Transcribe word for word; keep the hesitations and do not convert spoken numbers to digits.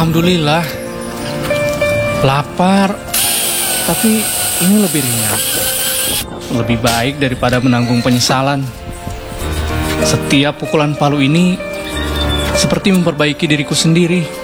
Alhamdulillah. Lapar, tapi ini lebih ringan. Lebih baik daripada menanggung penyesalan. Setiap pukulan palu ini seperti memperbaiki diriku sendiri.